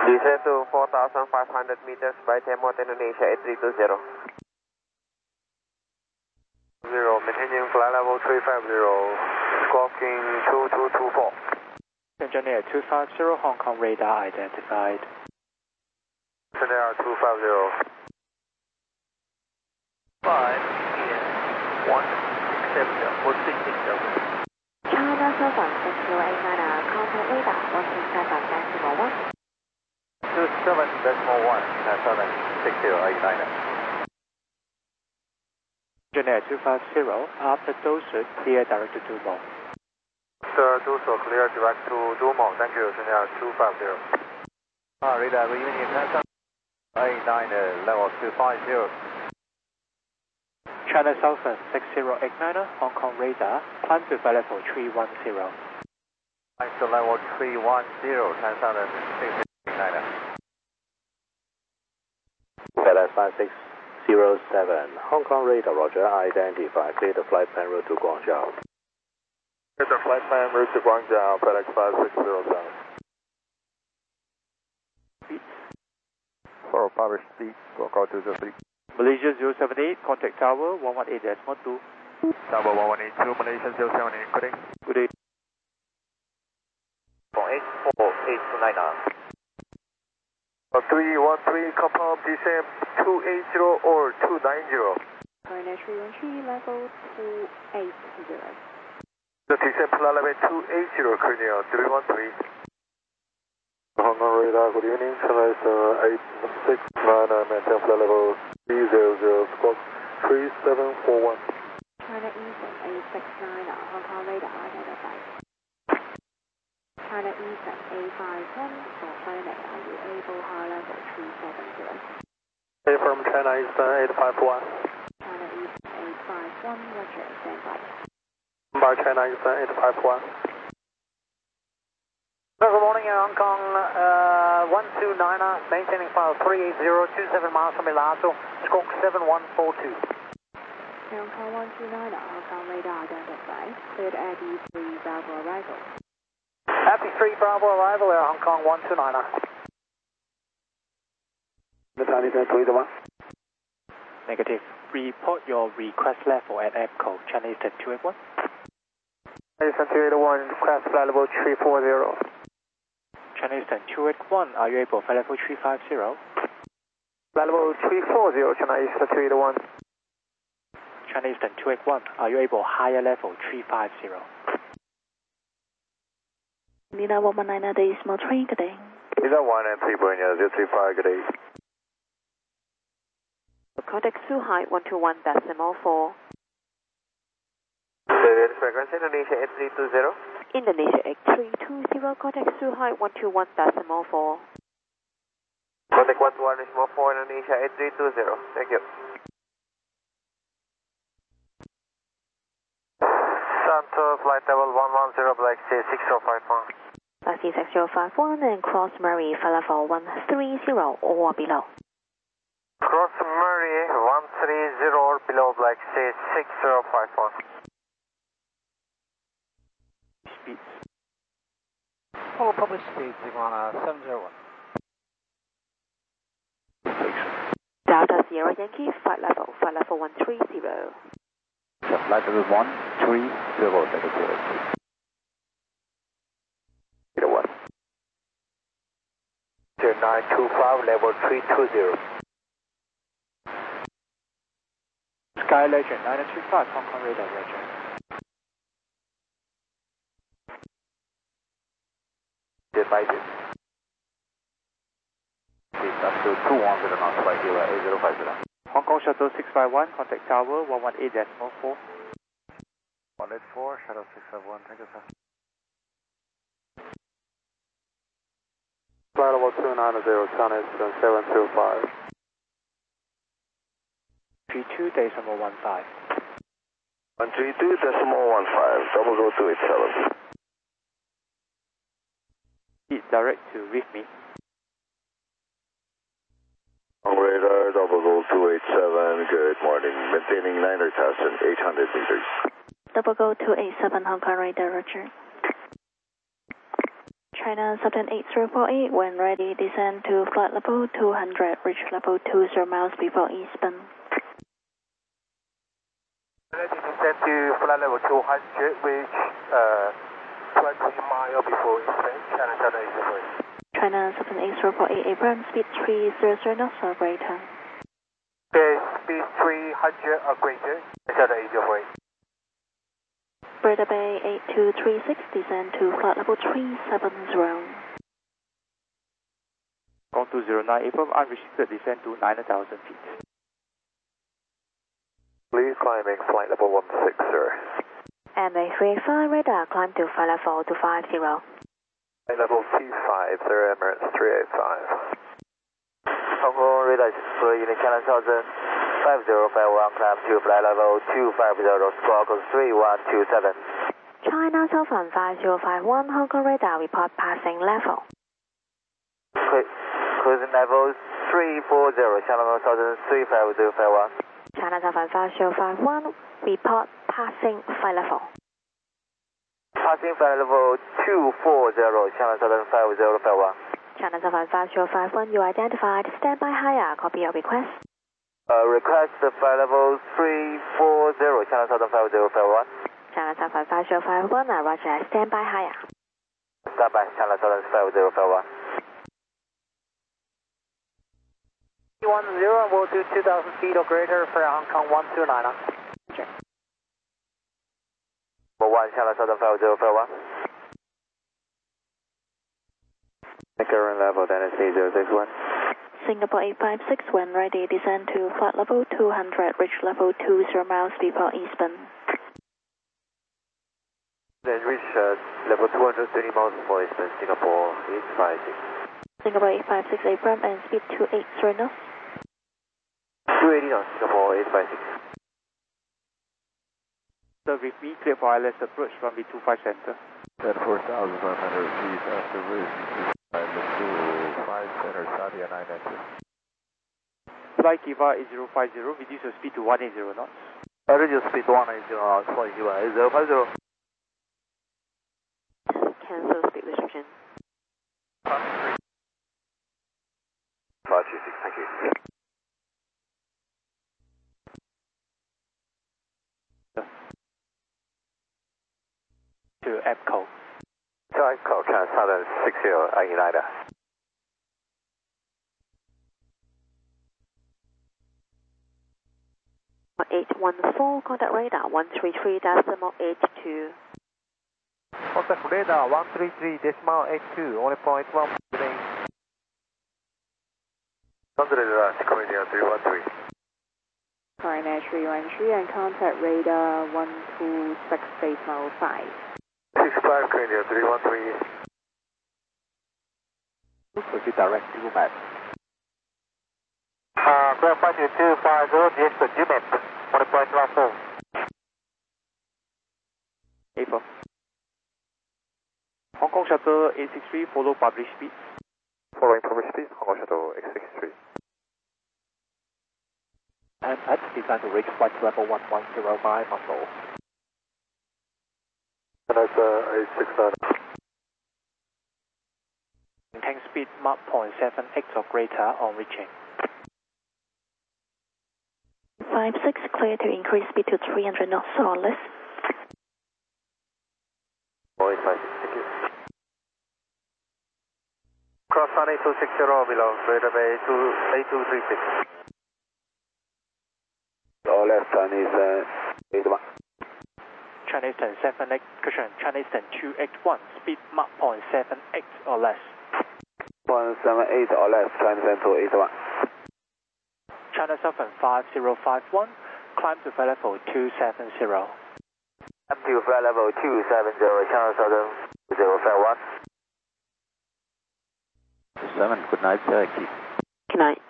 Descend to 4,500 meters by Temot, Indonesia 8320. 0, maintaining flight level 350, squawking 2224. Engineer 250, Hong Kong radar identified. Engineer 250. 5 ES 167 China Southern 6089, contact radar 127.1. 27.1, Southern 6089. Engineer 250, after Dosud, clear direct to Dumo. Sir, do so clear direct to Dumo. Thank you, Engineer 250. Radar, good evening, 89, level 250. China Southern 6089, Hong Kong radar, climb to flight level 310. Climb to level 310, Southern 6089. FedEx 5607, Hong Kong radar, roger, identify, clear the flight plan route to Guangzhou. Clear the flight plan route to Guangzhou, FedEx 5607. For power speed, go to the speed. Malaysia 078, contact tower 118.2. Tower 118, Malaysia 078, good day. Good day. 84829. 313, confirm descent 280 or 290. Current 313, level 280. The descent flight level 280, Colonel 313. Hong Kong radar, good evening, China 869, maintain flight level 300, squawk 3741. China Eastern 869, Hong Kong radar identified. China Eastern 851, for China, are you able high level 370? From China Eastern 851. China Eastern 851, roger, standby. By China Eastern 851. Good morning, Hong Kong 129, maintaining file 380, 27 miles from Milazzo, squawk 7142. Hong Kong 129, Hong Kong radar identified. Cleared Eddie 3 Bravo arrival. Happy 3 Bravo arrival, Air Hong Kong 129. Negative. Report your request level at EPCO, China Eastern 281. Eastern 281, request flight level 340. China Eastern 281, are you able flight level 350? Flight level 340, China Eastern 281. China Eastern 281, are you able higher level 350? Nina 119, the small train, good day. Nina 193, Borneo 035, good day. Contact Suhai 121.4. Frequency Indonesia 8320. Indonesia 8320, contact Suhai 121.4. Contact 121.4 Indonesia 8320. Thank you. Center flight level 110, Black Sea 6051. Black Sea 6051 and cross Murray, flight level 130 or below. Cross Murray 130 or below, Black Sea 6051. Speeds. Follow public speed, Iguana 701. Delta Sierra Yankee, flight level 130. Flight level 130, level 0. 925, level 320. Sky Legend 925, Hong Kong radar, roger. Divided. It's up to 210 knots by 8050. Hong Kong Shuttle 651, contact tower 118.4. 184, Shuttle 651, thank you, sir. Flight level 290, China Eastern 725. 32.15. 132.15, double go 287. Direct to with me. On radar, double go 287, good morning, maintaining 9,800 meters. Double go 287, Hong Kong radar, roger. China Southern 8048, when ready, descend to flight level 200, reach level 20 miles before eastbound. Ready to descend to flight level 200, reach 20 miles before eastbound, China Southern 8048. China Southern 8048, Abraham, speed 300 knots or greater. Okay, speed 300 or greater, China Southern 8048. Breda Bay 8236, descend to flight level 370. Gong 209, April, unrestricted descend to 9,000 feet. Please climbing flight level 16, sir. MA 35, radar, climb to flight level 250. Flight level 25, sir, Emirates 385. Hong Kong radar Unit China Southern 5051, climb to flight level 250, squawk 3127. China Southern 5051, Hong Kong radar, report passing level. Cruising level 340, China Southern 35051. China Southern 5051, report passing flight level. Passing flight level 240, China Southern 5051. China Southern 5051, you identified, standby higher, copy your request. Request flight level 340, China Southern 5051. China Southern 5051, roger, standby higher. Standby, China Southern 5051. 10, we'll do 2,000 feet or greater for Hong Kong 129. Sure. 1 China Southern 5051. The current level, Tennessee 061. Singapore 856, when ready, descend to flight level 200, reach level 20 miles before eastbound. Then reach level 230 miles before eastbound, Singapore 856. Singapore 856, Abraham, and speed 280 knots. 280 knots, Singapore 856. Sir, with me, clear for ILS approach, runway 25 center. At 4,500 feet after raising to 5 center, Saudi 990. Fly Kiva 8050, reduce your speed to 180 knots. Reduce speed 180 knots, flight Kiva 8050. Cancel speed restriction. 526, thank you. To EPCO. So I call China Southern 60, United. .814, contact radar 133.82. Contact radar 133.82, only point 1 remains. Contact radar, Korea 313. Foreigner 313 and contact radar 126.05. 65, Korea 313. Proceed direct to map. Verify to 250, just the GMAP, 1.14. April. Hong Kong Shuttle 863, follow published speed. Following published speed, Hong Kong Shuttle X63. And at design to reach flight level 1105 muscle. And that's 869. Maintain speed Mach 0.7x or greater on reaching. 56, clear to increase speed to 300 knots or less. 856, thank you. Cross on 8260 below, Breda Bay 8236. All left, Chinese 81. Chinese 1078, cushion, Chinese 281, speed Mach 0.7x or less. 178 or less, Chinese 281. China Southern 5051, climb to flight level 270. Up to flight level 270, China Southern 051. 7, good night, keep. Good night.